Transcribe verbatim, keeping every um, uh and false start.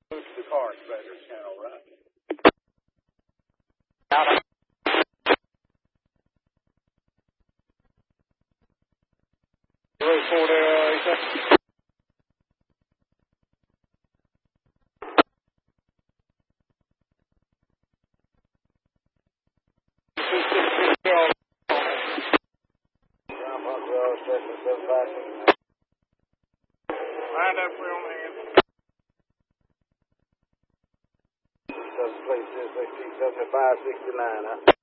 Move to the car spreader channel, right? Out. Road four there, uh, Line up real man. Place is seventy-five sixty-nine, huh?